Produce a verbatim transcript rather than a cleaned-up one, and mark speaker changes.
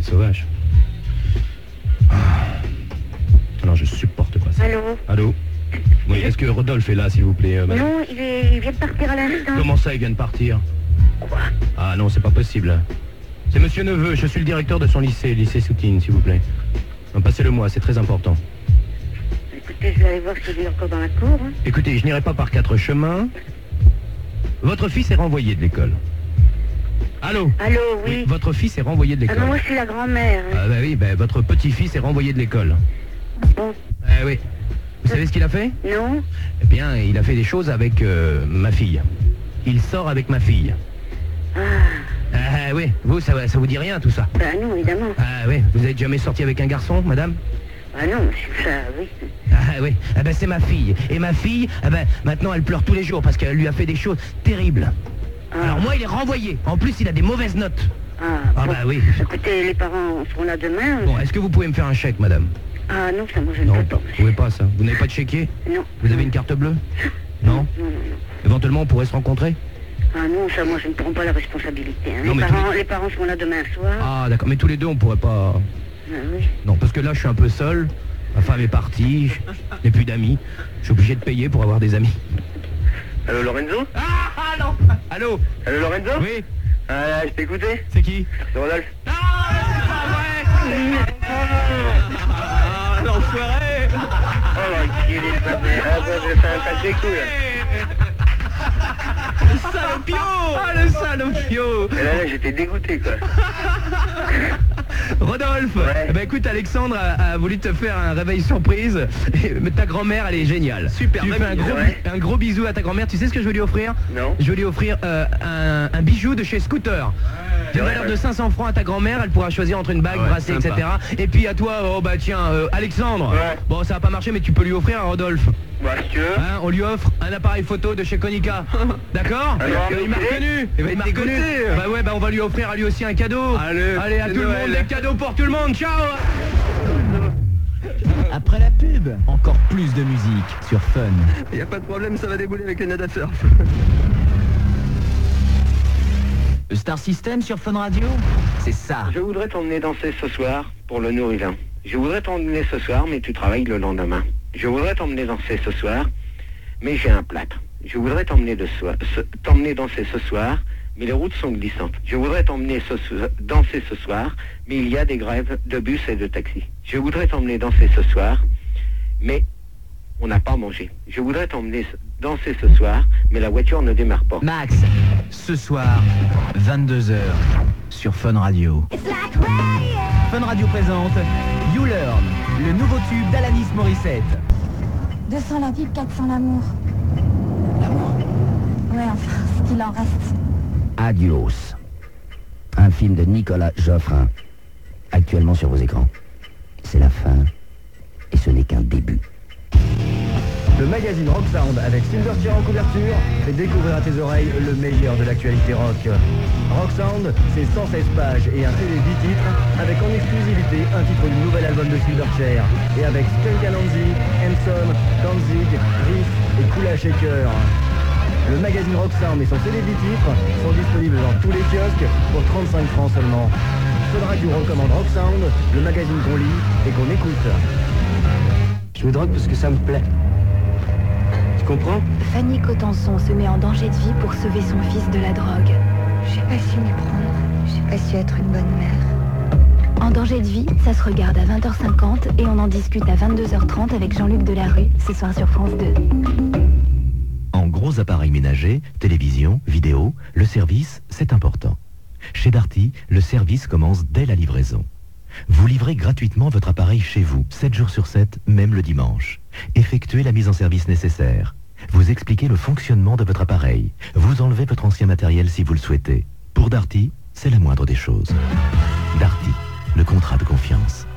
Speaker 1: sauvage. Non, je supporte pas ça.
Speaker 2: Allô?
Speaker 1: Allô? Oui, est-ce que Rodolphe est là, s'il vous plaît, euh, madame?
Speaker 2: Non, il, est... il vient de partir à l'instant.
Speaker 1: Comment ça, il vient de partir?
Speaker 2: Quoi?
Speaker 1: Ah non, c'est pas possible. C'est monsieur Neveu, je suis le directeur de son lycée, lycée Soutine, s'il vous plaît. Passez-le-moi, c'est très important.
Speaker 2: Écoutez, je vais aller voir s'il est encore dans la cour. Hein.
Speaker 1: Écoutez, je n'irai pas par quatre chemins. Votre fils est renvoyé de l'école. Allô?
Speaker 2: Allô, oui.
Speaker 1: Oui, votre fils est renvoyé de l'école.
Speaker 2: Ah non, moi je suis la grand-mère. Hein.
Speaker 1: Ah bah oui, bah, votre petit-fils est renvoyé de l'école.
Speaker 2: Bon.
Speaker 1: Ah oui. Vous savez ce qu'il a fait?
Speaker 2: Non.
Speaker 1: Eh bien, il a fait des choses avec euh, ma fille. Il sort avec ma fille.
Speaker 2: Ah.
Speaker 1: Ah oui, vous, ça, ça vous dit rien tout ça?
Speaker 2: Bah non, évidemment.
Speaker 1: Ah oui, vous n'êtes jamais sorti avec un garçon, madame?
Speaker 2: Ah non, c'est ça, oui.
Speaker 1: Ah oui, ah ben c'est ma fille. Et ma fille, ah ben maintenant elle pleure tous les jours parce qu'elle lui a fait des choses terribles.
Speaker 2: Ah.
Speaker 1: Alors moi il est renvoyé. En plus il a des mauvaises notes.
Speaker 2: Ah,
Speaker 1: Ah
Speaker 2: bon.
Speaker 1: bah oui.
Speaker 2: Écoutez, les parents seront là demain.
Speaker 1: Bon, est-ce que vous pouvez me faire un chèque, madame?
Speaker 2: Ah non, ça moi je ne
Speaker 1: Non,
Speaker 2: peux pas.
Speaker 1: vous pouvez pas ça. Vous n'avez pas de chéquier?
Speaker 2: Non.
Speaker 1: Vous avez une carte bleue? Non?
Speaker 2: Non, non, non.
Speaker 1: Éventuellement on pourrait se rencontrer?
Speaker 2: Ah non, ça moi je ne prends pas la responsabilité. Hein.
Speaker 1: Non,
Speaker 2: Les,
Speaker 1: mais
Speaker 2: parents,
Speaker 1: tous les-
Speaker 2: les parents seront là demain soir.
Speaker 1: Ah d'accord, mais tous les deux on pourrait pas...
Speaker 2: Ah, oui.
Speaker 1: Non, parce que là je suis un peu seul. Ma femme est partie, je n'ai plus d'amis. Je suis obligé de payer pour avoir des amis.
Speaker 3: Allô Lorenzo?
Speaker 1: Ah, ah non. Allô?
Speaker 3: Allô Lorenzo?
Speaker 1: Oui?
Speaker 3: Ah, je t'ai écouté?
Speaker 1: C'est qui?
Speaker 3: C'est Rodolphe.
Speaker 1: Ah, c'est pas vrai. Ah, l'enfoiré.
Speaker 3: Oh l'enculé de sa mère. Ah, bah, je vais faire un pack de couilles, là.
Speaker 1: Le salopio. Ah, le salopio.
Speaker 3: Et là, là j'étais dégoûté quoi.
Speaker 1: Rodolphe,
Speaker 3: Ouais.
Speaker 1: eh ben écoute, Alexandre a, a voulu te faire un réveil surprise. Et- mais ta grand-mère, elle est géniale. Super. Tu lui fais un gros,
Speaker 3: ouais.
Speaker 1: un gros bisou à ta grand-mère. Tu sais ce que je vais lui offrir?
Speaker 3: Non.
Speaker 1: Je vais lui offrir euh, un, un bijou de chez Scooter. D'une
Speaker 3: Ouais,
Speaker 1: valeur
Speaker 3: ouais.
Speaker 1: de cinq cents francs à ta grand-mère. Elle pourra choisir entre une bague, bracelet, et cetera. Et puis à toi, oh bah tiens, euh, Alexandre.
Speaker 3: Ouais.
Speaker 1: Bon, ça va pas marcher, mais tu peux lui offrir à Rodolphe.
Speaker 3: Bah, si tu veux.
Speaker 1: Hein, on lui offre un appareil photo de chez Konica. D'accord?
Speaker 3: Alors,
Speaker 1: Il m'a
Speaker 3: vous
Speaker 1: reconnu. Il m'a reconnu. Bah ouais, bah on va lui offrir à lui aussi un cadeau.
Speaker 4: Allez,
Speaker 1: Allez, à
Speaker 4: c'est
Speaker 1: tout le
Speaker 4: Noël.
Speaker 1: monde, des cadeaux pour tout le monde. Ciao.
Speaker 5: Après la pub, encore plus de musique sur Fun.
Speaker 4: Y a pas de problème, ça va débouler avec le Nada Surf.
Speaker 5: Star System sur Fun Radio, c'est ça.
Speaker 3: Je voudrais t'emmener danser ce soir pour le Nourrivain. Je voudrais t'emmener ce soir, mais tu travailles le lendemain. Je voudrais t'emmener danser ce soir, mais j'ai un plâtre. Je voudrais t'emmener de soi- ce- t'emmener danser ce soir, mais les routes sont glissantes. Je voudrais t'emmener ce so- danser ce soir, mais il y a des grèves de bus et de taxis. Je voudrais t'emmener danser ce soir, mais on n'a pas mangé. Je voudrais t'emmener s- danser ce soir, mais la voiture ne démarre pas.
Speaker 5: Max, ce soir, vingt-deux heures, sur Fun Radio. Fun Radio présente You Learn, le nouveau tube d'Alanis Morissette.
Speaker 6: deux cents la pipe, quatre cents l'amour. L'amour? Ouais, enfin, ce qu'il en reste.
Speaker 7: Adios. Un film de Nicolas Geoffrin. Actuellement sur vos écrans. C'est la fin. Et ce n'est qu'un début.
Speaker 8: Le magazine Rock Sound avec Silverchair en couverture fait découvrir à tes oreilles le meilleur de l'actualité rock. Rock Sound, c'est cent seize pages et un C D dix titres avec en exclusivité un titre du nouvel album de Silverchair et avec Skunk Anansi, Hanson, Danzig, Riff et Kula Shaker. Le magazine Rock Sound et son C D dix titres sont disponibles dans tous les kiosques pour trente-cinq francs seulement. Fun Radio recommande Rock Sound, le magazine qu'on lit et qu'on écoute.
Speaker 4: Je me drogue parce que ça me plaît. Tu comprends?
Speaker 6: Fanny Cotenson se met en danger de vie pour sauver son fils de la drogue. J'ai pas su m'y prendre. J'ai pas su être une bonne mère. En danger de vie, ça se regarde à vingt heures cinquante et on en discute à vingt-deux heures trente avec Jean-Luc Delarue, ce soir sur France deux.
Speaker 9: En gros appareils ménagers, télévision, vidéo, le service, c'est important. Chez Darty, le service commence dès la livraison. Vous livrez gratuitement votre appareil chez vous, sept jours sur sept, même le dimanche. Effectuez la mise en service nécessaire. Vous expliquez le fonctionnement de votre appareil. Vous enlevez votre ancien matériel si vous le souhaitez. Pour Darty, c'est la moindre des choses. Darty, le contrat de confiance.